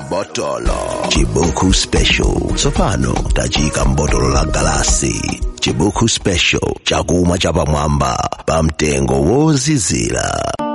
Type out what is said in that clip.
botolo. Chibuku Special. Tsopano tachika mbotolo la galasi. Chibuku Special. Chakumwa chapamwamba pa mtengo wozizira.